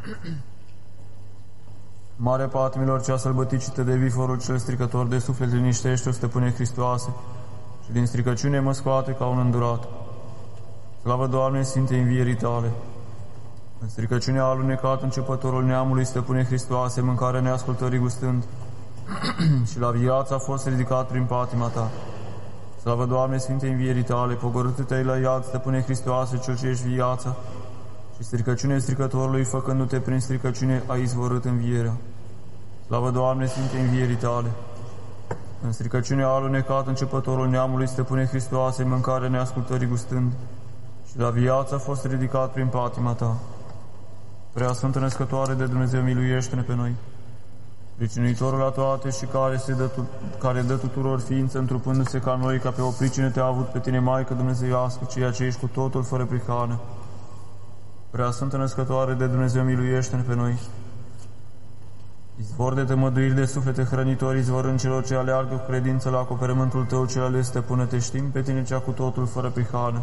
Marea patimilor, cea sălbăticită de viforul cel stricător de suflet, liniștește-o, stăpâne Hristoase, și din stricăciune mă scoate ca un îndurat. Slavă, Doamne, Sfintei învierii Tale! În stricăciunea a alunecat începătorul neamului, stăpâne Hristoase, mâncarea neascultării gustând, și la viață a fost ridicat prin patima Ta. Slavă, Doamne, Sfintei învierii Tale, pogorâtu-te la iad, stăpâne Hristoase, cel ce ești viața, și stricăciune stricătorului, făcându-te prin stricăciune, a izvorât învierea. Slavă, Doamne, Sfintei învierii Tale! În stricăciune a alunecat începătorul neamului, stăpâne Hristoase, mâncarea neascultării gustând, și la viață a fost ridicat prin patima Ta. Prea Sfântă Născătoare de Dumnezeu, miluiește-ne pe noi! Pricinuitorul la toate și care dă tuturor ființă, întrupându-se ca noi, ca pe o pricină te-a avut pe tine, Maică Dumnezeiască, ceea ce ești cu totul fără prihană. Prea Sfântă Născătoare de Dumnezeu, miluiește-ne pe noi! Izvor de tămăduiri de suflete hrănitori, izvorând celor ce aleargă cu credință la acoperământul Tău cel ales, stăpâne, te știm pe tine cea cu totul fără prihană.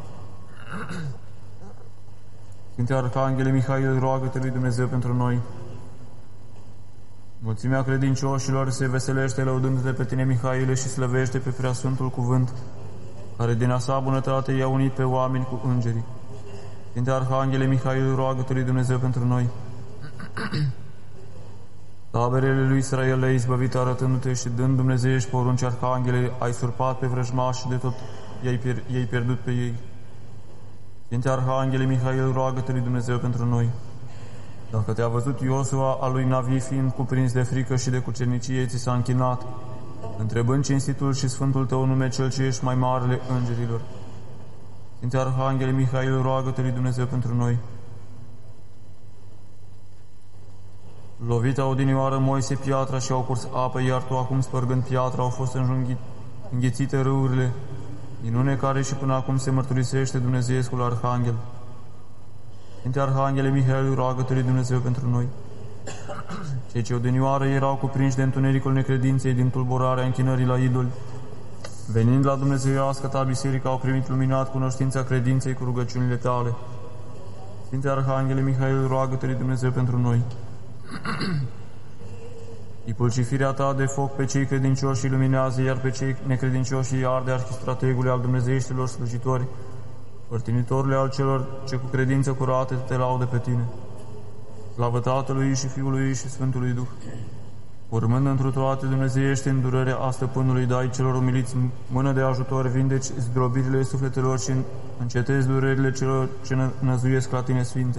Sfinte Arhanghele Mihail, roagă-te lui Dumnezeu pentru noi. Mulțimea credincioșilor se veselește lăudându-te pe tine, Mihaile, și slăvește pe Preasfântul Cuvânt, care din a sa bunătate i-a unit pe oameni cu îngerii. Sfinte Arhanghele Mihail, roagă-te lui Dumnezeu pentru noi. Taberele lui Israel le-ai izbăvit, arătându-te și dând dumnezeiești porunci, Arhanghele, ai surpat pe vrăjmași și de tot i-ai pierdut pe ei. Sfinte Arhanghele Mihail, roagă-te lui Dumnezeu pentru noi. Dacă te-a văzut Iosua al lui Navi, fiind cuprins de frică și de cucernicie, ți s-a închinat, întrebând cinstitul și sfântul tău nume, cel ce ești mai marele îngerilor. Sfinte Arhanghele Mihail, roagă-te lui Dumnezeu pentru noi. Lovit odinioară Moise piatra și au curs apă, iar tu acum, spărgând piatra, au fost înghețite râurile, minune care și până acum se mărturisește Dumnezeescul Arhanghel. Sfinte Arhanghele Mihail, roagă-te lui Dumnezeu pentru noi. Cei ce odinioară erau cuprinși de întunericul necredinței din tulburarea închinării la idoli, venind la dumnezeioască ta biserică, au primit luminat cunoștința credinței cu rugăciunile tale. Sfinte Arhanghele Mihail, roagă-te lui Dumnezeu pentru noi. Ipulcifirea ta de foc pe cei credincioși iluminează, iar pe cei necredincioși îi arde, arhistrategule al dumnezeieștilor slujitori, părtinitorule al celor ce cu credință curată te laudă pe tine. Slavă Tatălui și Fiului și Sfântului Duh. Urmând întru toate dumnezeiește îndurarea a stăpânului, dai celor umiliți mână de ajutor, vindeci zdrobirile sufletelor și încetezi durerile celor ce năzuiesc la tine, Sfinte.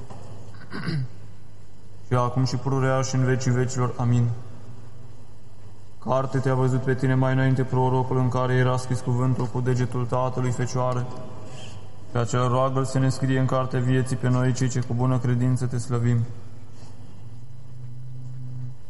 Și acum și pururea și în vecii vecilor. Amin. Carte te-a văzut pe tine mai înainte prorocul, în care era scris cuvântul cu degetul Tatălui, Fecioară. Pe acel roagă-L să ne scrie în cartea vieții pe noi, cei ce cu bună credință te slăvim.